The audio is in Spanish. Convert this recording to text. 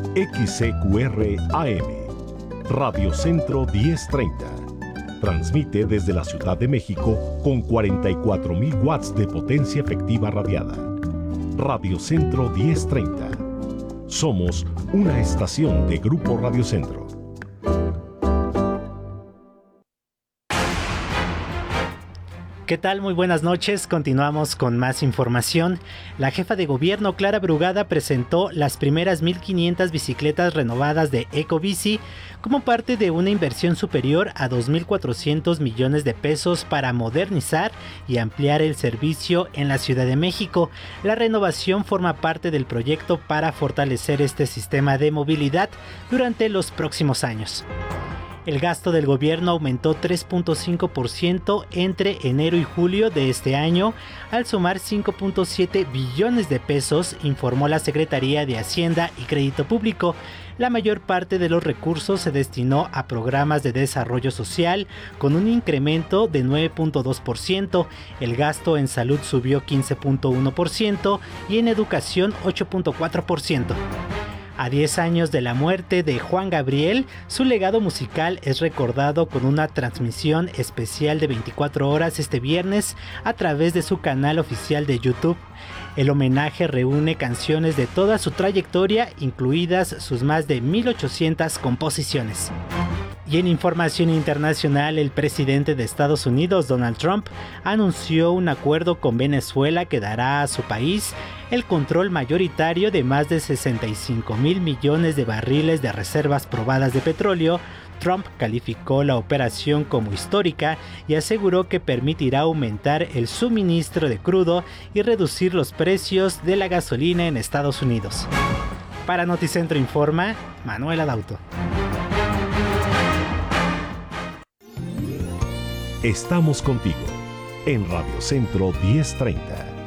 XCQR AM, Radio Centro 1030. Transmite desde la Ciudad de México con 44,000 watts de potencia efectiva radiada. Radio Centro 1030. Somos una estación de Grupo Radio Centro. ¿Qué tal? Muy buenas noches. Continuamos con más información. La jefa de gobierno, Clara Brugada, presentó las primeras 1,500 bicicletas renovadas de Ecobici como parte de una inversión superior a 2,400 millones de pesos para modernizar y ampliar el servicio en la Ciudad de México. La renovación forma parte del proyecto para fortalecer este sistema de movilidad durante los próximos años. El gasto del gobierno aumentó 3.5% entre enero y julio de este año, al sumar 5.7 billones de pesos, informó la Secretaría de Hacienda y Crédito Público. La mayor parte de los recursos se destinó a programas de desarrollo social, con un incremento de 9.2%. El gasto en salud subió 15.1% y en educación 8.4%. A 10 años de la muerte de Juan Gabriel, su legado musical es recordado con una transmisión especial de 24 horas este viernes a través de su canal oficial de YouTube. El homenaje reúne canciones de toda su trayectoria, incluidas sus más de 1,800 composiciones. Y en información internacional, el presidente de Estados Unidos, Donald Trump, anunció un acuerdo con Venezuela que dará a su país el control mayoritario de más de 65,000 millones de barriles de reservas probadas de petróleo. Trump calificó la operación como histórica y aseguró que permitirá aumentar el suministro de crudo y reducir los precios de la gasolina en Estados Unidos. Para Noticentro Informa, Manuel Adauto. Estamos contigo en Radio Centro 1030.